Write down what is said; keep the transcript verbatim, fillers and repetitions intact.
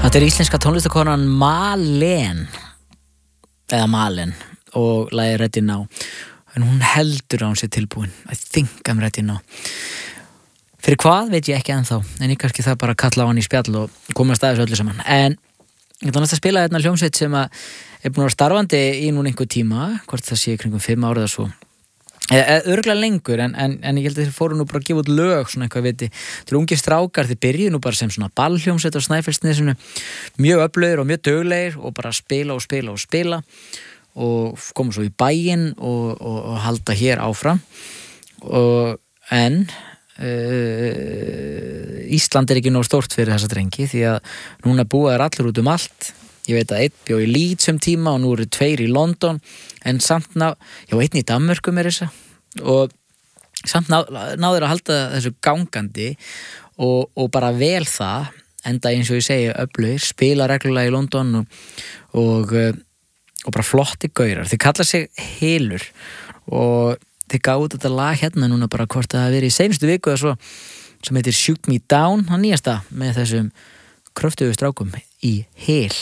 Þetta er íslenska tónlistakonan Malen eða Malen og lagið Ready Now, en hún heldur að hún sé tilbúin. I think I'm ready now. Fyrir hvað veit ég ekki ennþá, en ég kannski það bara að kalla á hann í spjall og komast að þessu öllu saman. En ég ætla næst að spila hérna hljómsveit sem að er búin að vera starfandi í núna einhver tíma, hvort það sé kringum fimm árið eða svo. Örgulega lengur, en, en, en ég held að þeir fóru nú bara að gefa út lög svona eitthvað viti. Þeir ungir strákar, þeir byrjuðu nú bara sem svona ballhljómsveit á Snæfellsnesinu, mjög öflugir og mjög duglegir og bara spila og spila og spila og komu svo í bæinn og, og, og halda hér áfram og, en uh, Ísland er ekki nóg stórt fyrir þessa drengi því að núna búa þeir allir út um allt. Ég veit að einn bjó í Leeds um tíma og nú eru tveir í London, en samt ná, já, einn í Danmörku með þessa og samt ná, náður að halda þessu gangandi og, og bara vel það, enda eins og ég segi öflugir, spila reglulega í London og, og, og bara flotti gaurar. Þeir kalla sig Hylur og þeir gáðu þetta lag hérna núna bara hvort það hafi verið í seinustu viku eða svo, sem heitir Shoot Me Down, hann nýjasta með þessum kröftugu strákum í Hyl.